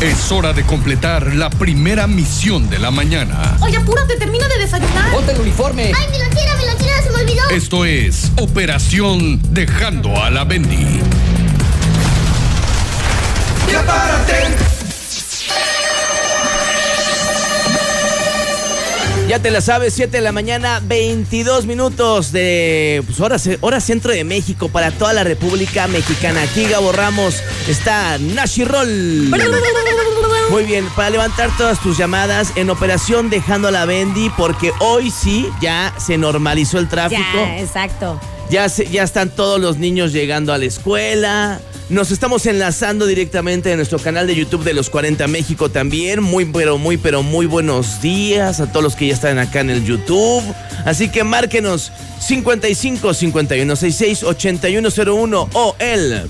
Es hora de completar la primera misión de la mañana. Oye, apúrate, termina de desayunar. ¡Ponte el uniforme! ¡Ay, mi lonchera, se me olvidó! Esto es Operación Dejando a la Bendy. ¡Ya párate! Ya te la sabes, 7 de la mañana, 22 minutos de hora centro de México para toda la República Mexicana. Aquí Gabo Ramos, está Nashi Roll. Muy bien, para levantar todas tus llamadas en Operación Dejando a la Bendy, porque hoy sí ya se normalizó el tráfico. Ya, exacto. Ya están todos los niños llegando a la escuela. Nos estamos enlazando directamente en nuestro canal de YouTube de Los 40 México también. Muy buenos días a todos los que ya están acá en el YouTube. Así que márquenos 55 51 66 8101 o el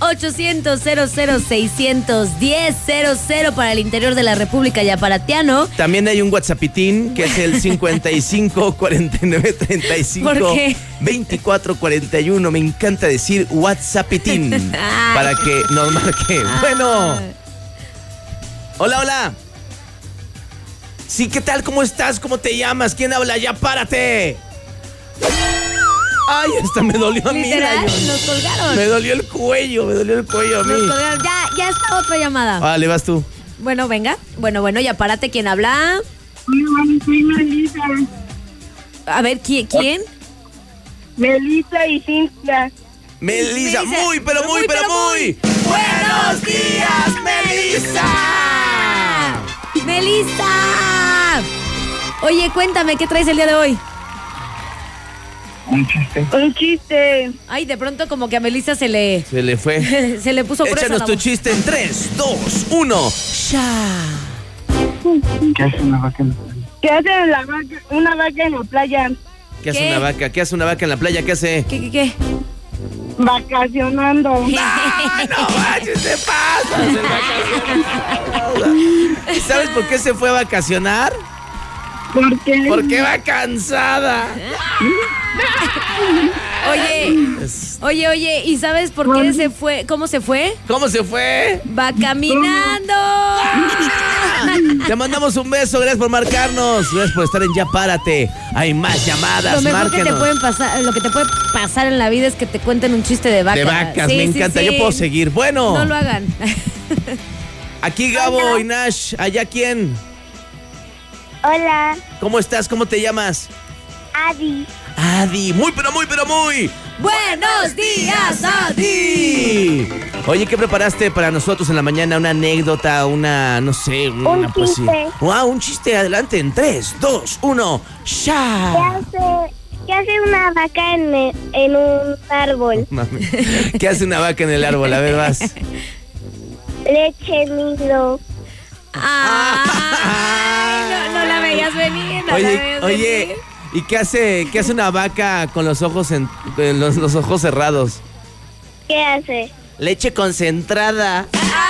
800-00-610-00 para el interior de la República Yaparatiano. También hay un WhatsAppitín que es el 55 49 35 ¿Por qué? 24 41. Me encanta decir WhatsAppitín para que nos marque. Bueno. Hola. Sí, ¿qué tal? ¿Cómo estás? ¿Cómo te llamas? ¿Quién habla? ¡Ya párate! Ay, hasta me dolió a mí. Literal, nos colgaron. Me dolió el cuello a mí. Nos colgaron. Ya está otra llamada. Vale, vas tú. Bueno, venga. Bueno, ya párate. ¿Quién habla? Soy Melissa. A ver, ¿quién? Melissa y Cintia. Melissa, muy. ¡Buenos días, Melissa! ¡Melissa! Oye, cuéntame, ¿qué traes el día de hoy? Un chiste. Ay, de pronto como que a Melissa se le fue. se le puso gruesa. Échanos tu chiste en 3, 2, 1. ¡Ya! ¿Qué hace una vaca en la playa? ¿Qué hace una vaca en la playa? ¿Qué hace una vaca? ¿Qué hace una vaca en la playa? ¿Qué hace? ¿Qué? Vacacionando. No manches, te pasas el vacacionando. ¿Y sabes por qué se fue a vacacionar? ¿Por qué? Porque va cansada. Oye, ¿y sabes por qué se fue? ¿Cómo se fue? ¿Cómo se fue? Va caminando. Te mandamos un beso, gracias por marcarnos. Gracias por estar en Ya Párate. Hay más llamadas, Lo mejor márquenos. que te pueden pasar, lo que te puede pasar en la vida es que te cuenten un chiste de vaca. De vacas, Sí, me encanta. sí. Yo puedo seguir. Bueno. No lo hagan. Aquí Gabo y Nash. ¿Allá quién? Hola, ¿Cómo estás? ¿Cómo te llamas? Adi. Adi. Muy. ¡Buenos días, Adi! Oye, ¿qué preparaste para nosotros en la mañana? ¿Una anécdota? No sé, una chiste. Wow, un chiste. Adelante en 3, 2, 1. ¡Ya! ¿Qué hace una vaca en un árbol? Mami. ¿Qué hace una vaca en el árbol? A ver, vas. Leche, nido. Ay, no la veías venir. Oye, ¿y qué hace una vaca con los ojos los ojos cerrados? ¿Qué hace? Leche concentrada.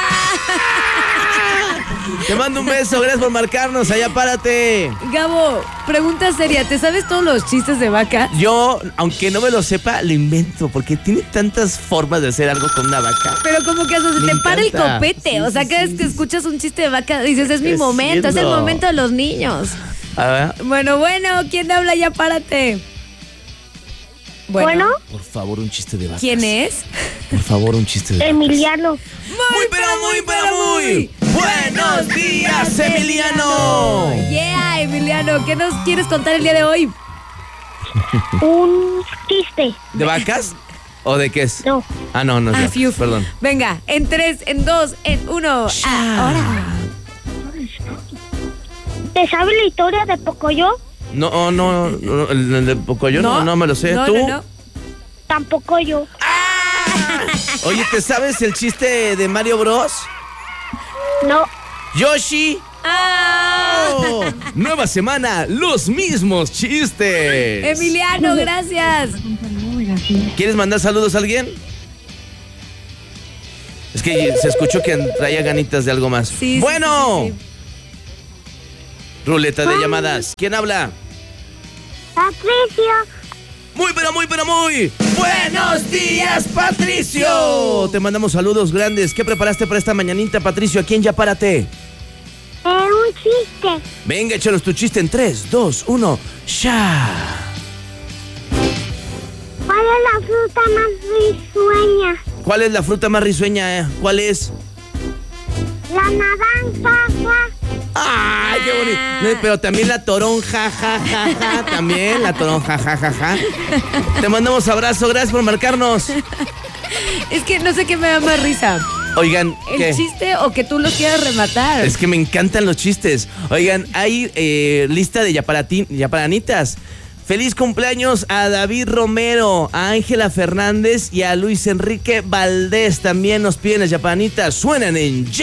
Te mando un beso, gracias por marcarnos. Allá párate. Gabo, pregunta seria, ¿te sabes todos los chistes de vaca? Yo, aunque no me lo sepa, lo invento, porque tiene tantas formas de hacer algo con una vaca. Pero como que se Me te para el encanta. copete. Sí, o sea, sí, cada vez sí, que sí. escuchas un chiste de vaca, dices, es mi momento, es el Creciendo. momento de los niños. A ver. Bueno, ¿quién habla? Ya párate. Bueno, Por favor, un chiste de vacas. ¿Quién es? Por favor, un chiste de vacas. Emiliano. Muy. Buenos días, Emiliano. Yeah, Emiliano, ¿qué nos quieres contar el día de hoy? Un chiste. ¿De vacas? ¿O de qué es? No. No, ya. Fiu. Perdón. Venga, en 3, en 2, en 1. Ahora. ¿Te sabes la historia de Pocoyo? No, el de Pocoyo no me lo sé. No, ¿Tú? no. Tampoco yo. Oye, ¿te sabes el chiste de Mario Bros? No. Yoshi. ¡Ah! Oh, nueva semana, los mismos chistes. Emiliano, gracias. ¿Quieres mandar saludos a alguien? Es que se escuchó que traía ganitas de algo más. Sí, bueno. sí. Ruleta de llamadas. ¿Quién habla? Patricio. Muy. Buenos días, Patricio. Te mandamos saludos grandes. ¿Qué preparaste para esta mañanita, Patricio? ¿A quién ya párate? un chiste. Venga, échanos tu chiste en 3, 2, 1, ¡ya! ¿Cuál es la fruta más risueña? ¿Cuál es la fruta más risueña? ¿Cuál es? La naranja. ¡Ay, qué bonito! Pero también la toronja, ja, ja, ja. También la toronja, ja, ja, ja. Te mandamos abrazo, gracias por marcarnos. Es que no sé qué me da más risa. Oigan, ¿El ¿qué? chiste o que tú lo quieras rematar? Es que me encantan los chistes. Oigan, hay lista de yaparanitas. Feliz cumpleaños a David Romero, a Ángela Fernández y a Luis Enrique Valdés. También nos piden las yaparanitas. Suenan en Ya.